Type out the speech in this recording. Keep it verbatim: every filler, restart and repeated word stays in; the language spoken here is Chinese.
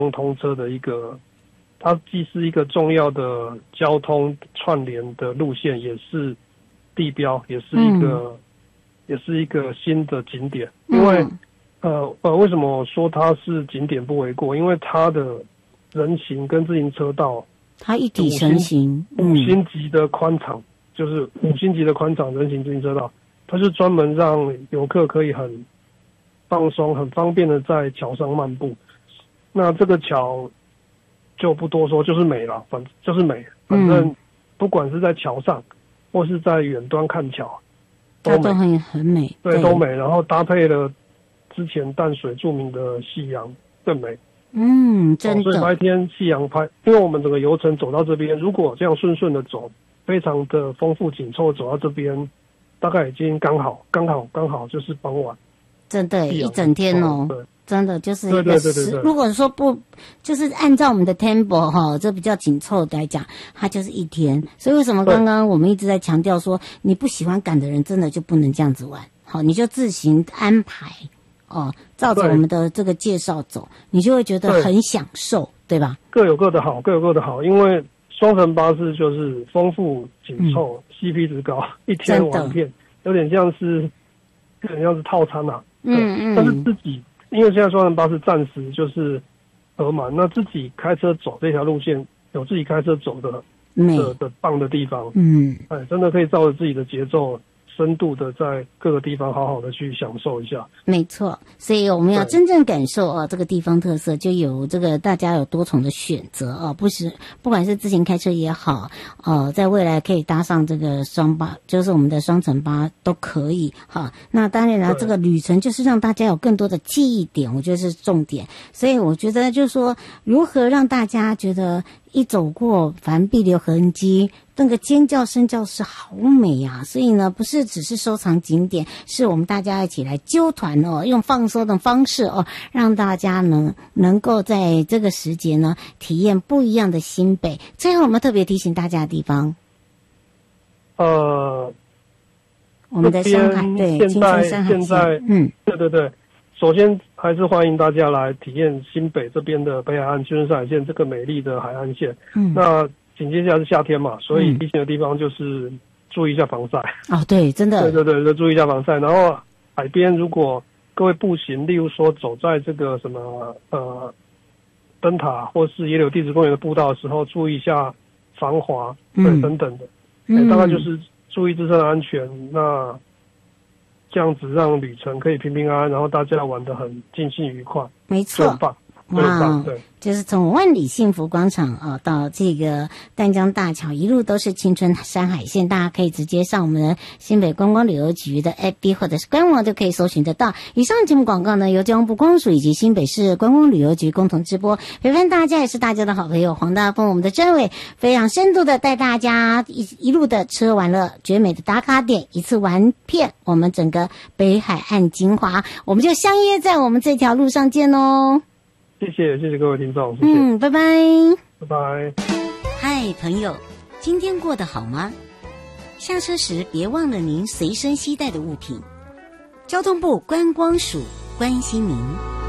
通车的一个，它既是一个重要的交通串联的路线，也是地标，也是一个、嗯、也是一个新的景点。因为、嗯、呃呃，为什么我说它是景点不为过？因为它的人行跟自行车道， 它一体成型， 五星级的宽敞、嗯，就是五星级的宽敞人行自行车道，它是专门让游客可以很放松、很方便的在桥上漫步。那这个桥就不多说，就是美了，反就是美，反正不管是在桥上，或是在远端看桥， 都都很很美， 对，对，都美。然后搭配了之前淡水著名的夕阳，更美。 嗯，真的。 所以白天夕阳拍，因为我们整个游程走到这边，如果这样顺顺的走，非常的丰富紧凑，走到这边，大概已经刚好，刚好，刚好就是傍晚。 真的，一整天哦。对，真的就是一个， 对对对对对， 如果说不，就是按照我们的 tempo 哈，这比较紧凑来讲，它就是一天。所以为什么刚刚我们一直在强调说，你不喜欢赶的人，真的就不能这样子玩。好，你就自行安排哦，照着我们的这个介绍走，你就会觉得很享受， 对, 对吧？ 各有各的好，各有各的好，因为双层巴士就是丰富紧凑、嗯、C P 值高，一天玩遍，有点像是，有点像是套餐啊。 嗯嗯。 但是自己。因为现在双层巴士暂时就是额满，那自己开车走这条路线，有自己开车走的的的棒的地方， 嗯， 哎，真的可以照着自己的节奏，深度的在各个地方好好的去享受一下。 没错，所以我们要真正感受啊，这个地方特色，就有这个大家有多重的选择啊，不是不管是自行开车也好，呃，在未来可以搭上这个双巴，就是我们的双层巴都可以哈。那当然了，这个旅程就是让大家有更多的记忆点，我觉得是重点。所以我觉得就是说，如何让大家觉得一走过凡必留痕迹，那个尖叫声叫是好美啊！所以呢，不是只是收藏景点，是我们大家一起来揪团哦，用放松的方式哦，让大家呢能够在这个时节呢体验不一样的新北。最后，我们特别提醒大家的地方， 呃， 我们的山海对青春山海线，嗯， 对对对。首先还是欢迎大家来体验新北这边的北海岸青春山海线这个美丽的海岸线。嗯，那紧接下来是夏天嘛，所以提醒的地方就是注意一下防晒。 哦，对，真的。 对对对，就注意一下防晒。然后海边如果各位步行，例如说走在这个什么呃灯塔或是野柳地质公园的步道的时候，注意一下防滑，对、嗯、等等的。嗯、大概就是注意自身的安全。那这样子让旅程可以平平安安，然后大家玩得很尽兴愉快， 没错， 很棒， 哇， 对， 就是从万里幸福广场啊到这个淡江大桥，一路都是青春山海线，大家可以直接上我们的新北观光旅游局的 F B 或者是官网就可以搜寻得到。以上节目广告呢，由交通部公署以及新北市观光旅游局共同直播，陪伴大家也是大家的好朋友黄大丰，我们的政委非常深度的带大家一一路的吃完了绝美的打卡点，一次玩遍我们整个北海岸精华，我们就相约在我们这条路上见哦。 谢谢，谢谢各位听众，谢谢， 嗯，拜拜， 拜拜。 嗨，朋友，今天过得好吗？下车时别忘了您随身携带的物品。交通部观光署关心您。